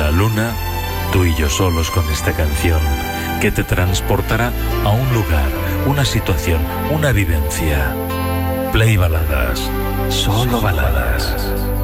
la luna, tú y yo solos con esta canción que te transportará a un lugar, una situación, una vivencia. Play Baladas, solo baladas.